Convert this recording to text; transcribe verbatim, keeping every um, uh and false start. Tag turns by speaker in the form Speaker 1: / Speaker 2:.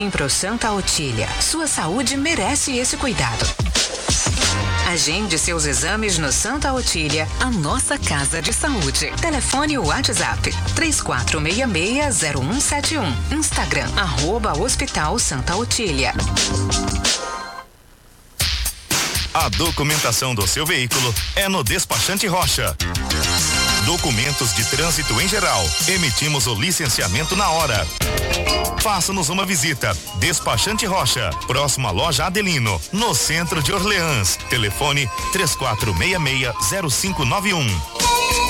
Speaker 1: Pro Santa Otília. Sua saúde merece esse cuidado. Agende seus exames no Santa Otília, a nossa casa de saúde. Telefone WhatsApp três quatro seis seis zero um sete um. Instagram, arroba Hospital Santa Otília.
Speaker 2: A documentação do seu veículo é no Despachante Rocha. Documentos de trânsito em geral. Emitimos o licenciamento na hora. Faça-nos uma visita. Despachante Rocha, próximo à loja Adelino, no centro de Orleans. Telefone três quatro seis seis zero cinco nove um.